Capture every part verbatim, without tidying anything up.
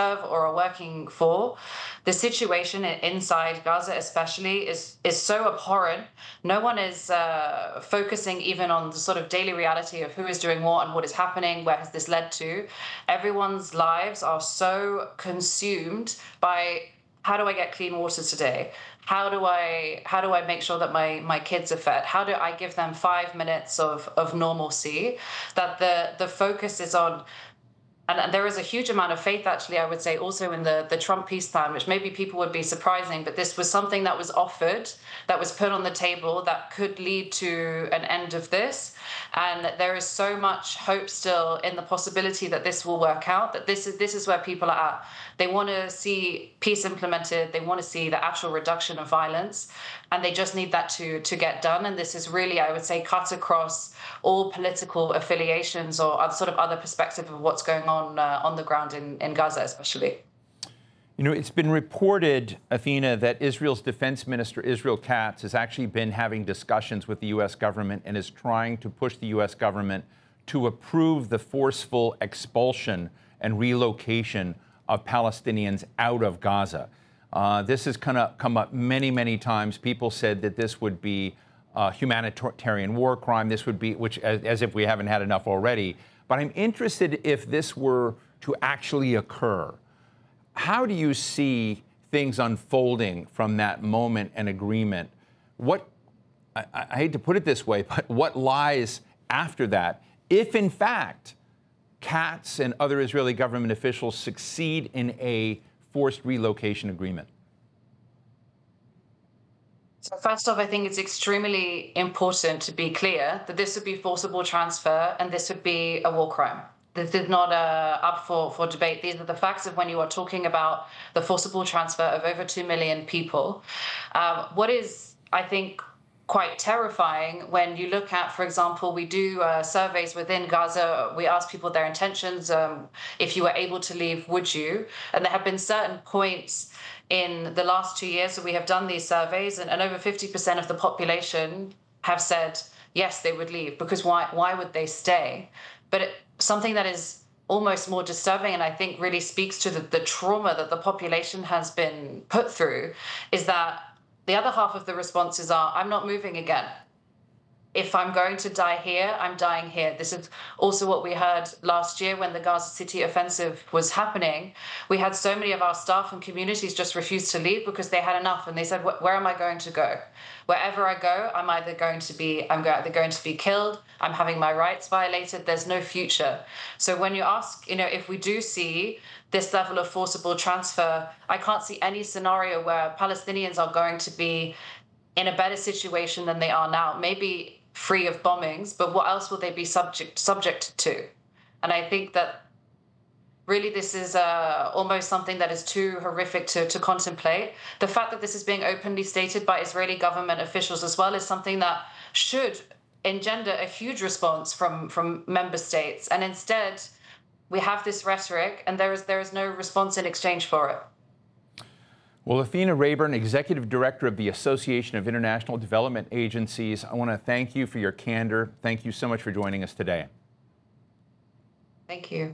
serve or are working for. The situation inside Gaza especially is, is so abhorrent. No one is uh, focusing even on the sort of daily reality of who is doing what and what is happening, where has this led to. Everyone's lives are so consumed by, how do I get clean water today? How do I how do I make sure that my, my kids are fed? How do I give them five minutes of, of normalcy? That the, the focus is on, and there is a huge amount of faith, actually, I would say, also in the, the Trump peace plan, which maybe people would be surprising, but this was something that was offered, that was put on the table, that could lead to an end of this. And there is so much hope still in the possibility that this will work out, that this is this is where people are at. They want to see peace implemented. They want to see the actual reduction of violence, and they just need that to, to get done. And this is really, I would say, cut across all political affiliations or sort of other perspective of what's going on uh, on the ground in, in Gaza, especially. You know, it's been reported, Athena, that Israel's Defense Minister, Israel Katz, has actually been having discussions with the U S government and is trying to push the U S government to approve the forceful expulsion and relocation of Palestinians out of Gaza. Uh, this has kind of come up many, many times. People said that this would be a humanitarian war crime. This would be, which, as, as if we haven't had enough already. But I'm interested if this were to actually occur. How do you see things unfolding from that moment and agreement? What, I, I hate to put it this way, but what lies after that, if in fact Katz and other Israeli government officials succeed in a forced relocation agreement? So first off, I think it's extremely important to be clear that this would be forcible transfer and this would be a war crime. This is not uh, up for, for debate. These are the facts of when you are talking about the forcible transfer of over two million people. Um, what is, I think, quite terrifying when you look at, for example, we do uh, surveys within Gaza. We ask people their intentions. Um, if you were able to leave, would you? And there have been certain points in the last two years that we have done these surveys, and, and over fifty percent of the population have said, yes, they would leave, because why, why would they stay? But it, something that is almost more disturbing, and I think really speaks to the, the trauma that the population has been put through, is that the other half of the responses are, I'm not moving again. If I'm going to die here, I'm dying here. This is also what we heard last year when the Gaza City offensive was happening. We had so many of our staff and communities just refuse to leave because they had enough. And they said, where am I going to go? Wherever I go, I'm either going to be, I'm either going to be killed, I'm having my rights violated, there's no future. So when you ask, you know, if we do see this level of forcible transfer, I can't see any scenario where Palestinians are going to be in a better situation than they are now. Maybe free of bombings, but what else will they be subject subject to? And I think that really this is uh, almost something that is too horrific to, to contemplate. The fact that this is being openly stated by Israeli government officials as well is something that should engender a huge response from, from member states. And instead, we have this rhetoric and there is, there is no response in exchange for it. Well, Athena Rayburn, Executive Director of the Association of International Development Agencies, I want to thank you for your candor. Thank you so much for joining us today. Thank you.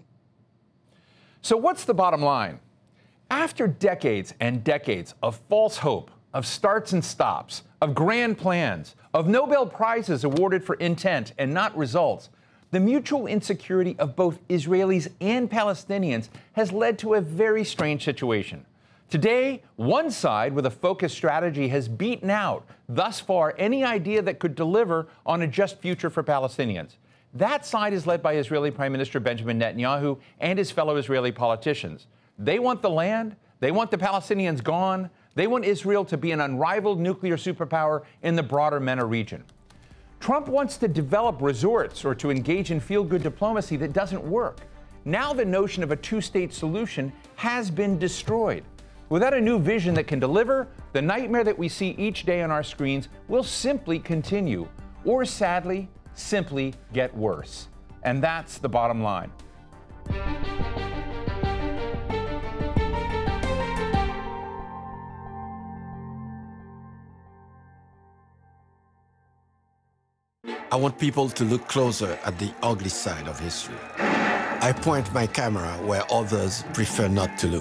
So what's the bottom line? After decades and decades of false hope, of starts and stops, of grand plans, of Nobel Prizes awarded for intent and not results, the mutual insecurity of both Israelis and Palestinians has led to a very strange situation. Today, one side with a focused strategy has beaten out, thus far, any idea that could deliver on a just future for Palestinians. That side is led by Israeli Prime Minister Benjamin Netanyahu and his fellow Israeli politicians. They want the land, they want the Palestinians gone, they want Israel to be an unrivaled nuclear superpower in the broader MENA region. Trump wants to develop resorts or to engage in feel-good diplomacy that doesn't work. Now the notion of a two-state solution has been destroyed. Without a new vision that can deliver, the nightmare that we see each day on our screens will simply continue, or sadly, simply get worse. And that's the bottom line. I want people to look closer at the ugly side of history. I point my camera where others prefer not to look.